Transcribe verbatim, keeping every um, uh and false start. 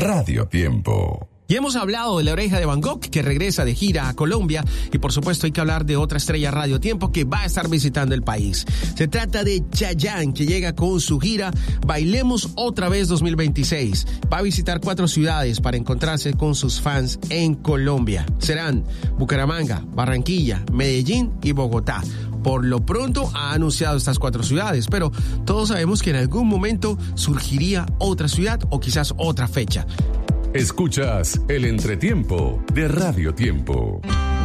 Radio Tiempo. Y hemos hablado de La Oreja de Van Gogh, que regresa de gira a Colombia, y por supuesto hay que hablar de otra estrella Radio Tiempo que va a estar visitando el país. Se trata de Chayanne, que llega con su gira Bailemos Otra Vez dos mil veintiséis. Va a visitar cuatro ciudades para encontrarse con sus fans en Colombia. Serán Bucaramanga, Barranquilla, Medellín y Bogotá. Por lo pronto ha anunciado estas cuatro ciudades, pero todos sabemos que en algún momento surgiría otra ciudad o quizás otra fecha. Escuchas el entretiempo de Radio Tiempo.